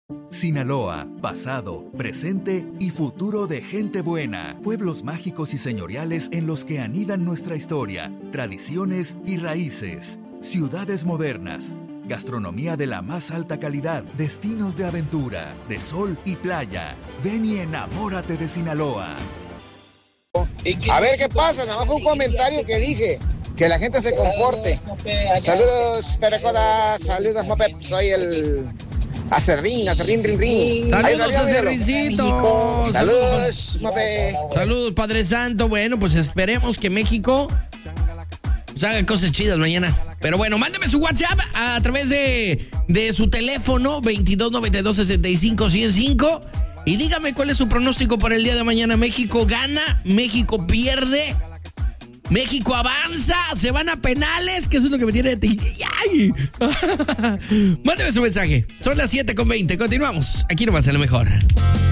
Sinaloa, pasado, presente y futuro de gente buena. Pueblos mágicos y señoriales en los que anidan nuestra historia, tradiciones y raíces. Ciudades modernas. Gastronomía de la más alta calidad. Destinos de aventura, de sol y playa. Ven y enamórate de Sinaloa. A ver qué pasa, nada más fue un comentario que dije. Que la gente se comporte. Saludos, Perecoda. Saludos, Mopep. Soy el... Acerrín, rin, rin. Saludos, Acerrincito. Saludos, Mape. Saludos, Padre Santo. Bueno, pues esperemos que México pues haga cosas chidas mañana. Pero bueno, mándeme su WhatsApp a través de su teléfono 2292-65-105 y dígame cuál es su pronóstico para el día de mañana. ¿México gana? ¿México pierde? México avanza, se van a penales, que eso es lo que me tiene de ti. ¡Ay! Mándeme su mensaje. Son las 7:20. Continuamos. Aquí nomás en lo mejor.